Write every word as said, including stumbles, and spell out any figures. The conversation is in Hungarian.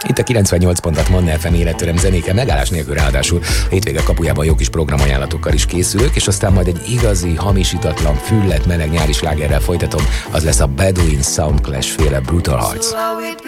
Itt a kilencvennyolc pont hat Manna ef em életöröm zenéke, megállás nélkül, ráadásul hétvége kapujában jó kis programajánlatokkal is készülök, és aztán majd egy igazi, hamisítatlan, füllet, meleg nyári slágerrel folytatom, az lesz a Bedouin Soundclash féle Brutal Hearts.